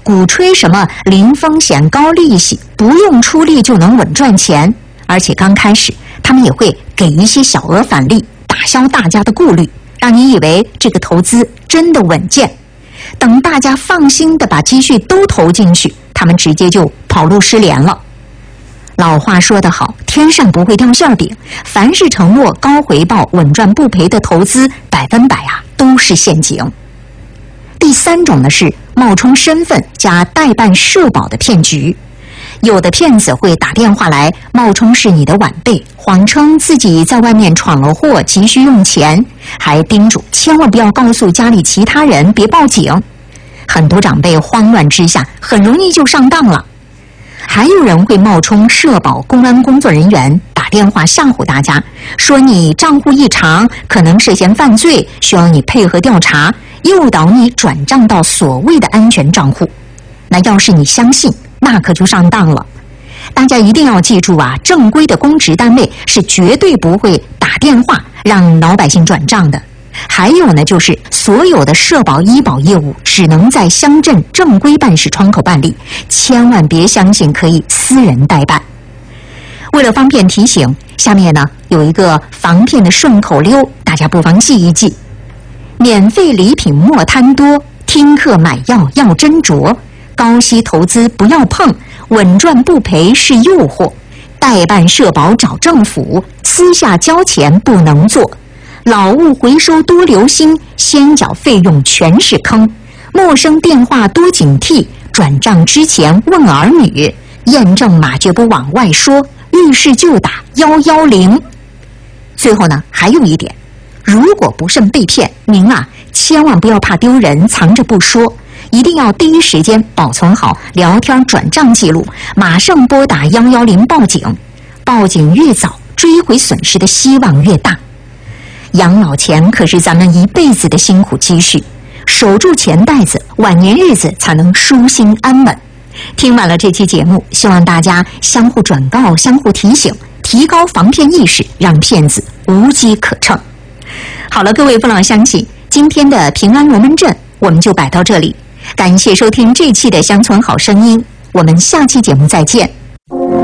鼓吹什么零风险高利息，不用出力就能稳赚钱，而且刚开始他们也会给一些小额返利，打消大家的顾虑，让你以为这个投资真的稳健。等大家放心的把积蓄都投进去，他们直接就跑路失联了。老话说得好，天上不会掉馅饼，凡是承诺高回报、稳赚不赔的投资，100%都是陷阱。第三种呢是冒充身份加代办社保的骗局。有的骗子会打电话来，冒充是你的晚辈，谎称自己在外面闯了祸，急需用钱，还叮嘱千万不要告诉家里其他人，别报警。很多长辈慌乱之下，很容易就上当了。还有人会冒充社保公安工作人员，打电话吓唬大家，说你账户异常，可能涉嫌犯罪，需要你配合调查，诱导你转账到所谓的安全账户。那要是你相信，那可就上当了。大家一定要记住啊，正规的公职单位是绝对不会打电话让老百姓转账的。还有呢，就是所有的社保医保业务只能在乡镇正规办事窗口办理，千万别相信可以私人代办。为了方便提醒，下面呢有一个防骗的顺口溜，大家不妨记一记：免费礼品莫贪多，听课买药要斟酌，高息投资不要碰，稳赚不赔是诱惑，代办社保找政府，私下交钱不能做，老物回收多留心，先缴费用全是坑，陌生电话多警惕，转账之前问儿女，验证码绝不往外说，遇事就打110。最后呢，还有一点，如果不慎被骗，您千万不要怕丢人，藏着不说，一定要第一时间保存好聊天转账记录，马上拨打110报警。报警越早，追回损失的希望越大。养老钱可是咱们一辈子的辛苦积蓄，守住钱袋子，晚年日子才能舒心安稳。听完了这期节目，希望大家相互转告，相互提醒，提高防骗意识，让骗子无机可乘。好了，各位父老乡亲，今天的平安龙门阵我们就摆到这里，感谢收听这期的乡村好声音，我们下期节目再见。